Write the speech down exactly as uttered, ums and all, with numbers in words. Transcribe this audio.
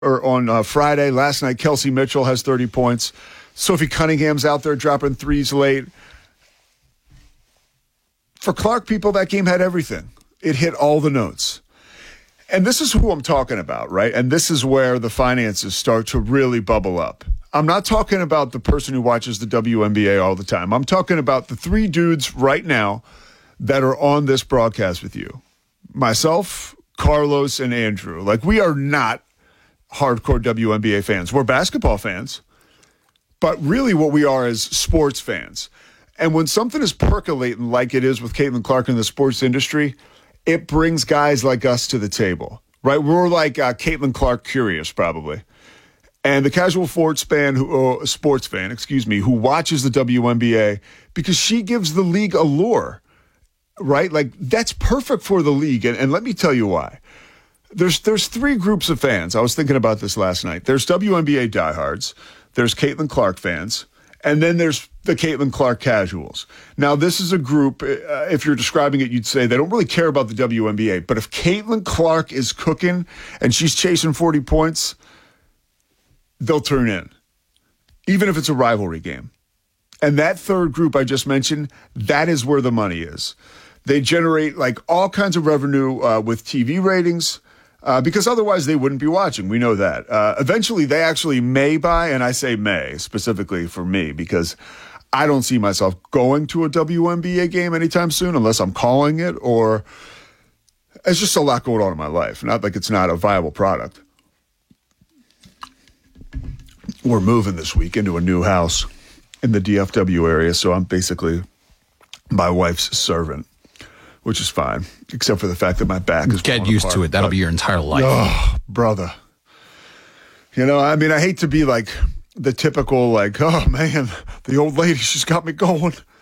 or on uh, Friday. Last night, Kelsey Mitchell has thirty points. Sophie Cunningham's out there dropping threes late. For Clark people, that game had everything. It hit all the notes. And this is who I'm talking about, right? And this is where the finances start to really bubble up. I'm not talking about the person who watches the W N B A all the time. I'm talking about the three dudes right now that are on this broadcast with you. Myself, Carlos, and Andrew. Like, we are not hardcore W N B A fans. We're basketball fans. But really what we are is sports fans. And when something is percolating like it is with Caitlin Clark in the sports industry, it brings guys like us to the table, right? We're like uh, Caitlin Clark curious, probably. And the casual sports fan, who, uh, sports fan, excuse me, who watches the W N B A because she gives the league allure, right? Like, that's perfect for the league. And, and let me tell you why. There's there's three groups of fans. I was thinking about this last night. There's W N B A diehards. There's Caitlin Clark fans. And then there's the Caitlin Clark casuals. Now, this is a group, uh, if you're describing it, you'd say they don't really care about the W N B A. But if Caitlin Clark is cooking and she's chasing forty points, they'll turn in, even if it's a rivalry game. And that third group I just mentioned, that is where the money is. They generate like all kinds of revenue uh, with T V ratings, Uh, because otherwise they wouldn't be watching. We know that. Uh, eventually they actually may buy, and I say may specifically for me because I don't see myself going to a W N B A game anytime soon unless I'm calling it, or it's just a lot going on in my life. Not like it's not a viable product. We're moving this week into a new house in the D F W area, so I'm basically my wife's servant, which is fine, except for the fact that my back is Get used apart. to it. That'll but, be your entire life. Oh, brother. You know, I mean, I hate to be like the typical, like, oh, man, the old lady, she's got me going.